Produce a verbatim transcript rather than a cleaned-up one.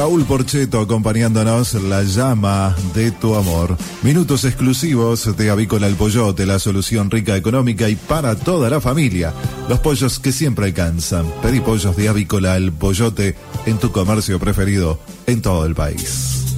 Raúl Porcheto acompañándonos, la llama de tu amor. Minutos exclusivos de Avícola El Pollote, la solución rica, económica y para toda la familia. Los pollos que siempre alcanzan. Pedí pollos de Avícola El Pollote en tu comercio preferido en todo el país.